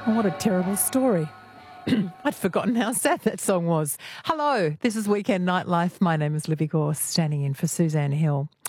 Oh, what a terrible story. I'd forgotten how sad that song was. Hello, this is Weekend Nightlife. My name is Libby Gorse, standing in for Suzanne Hill.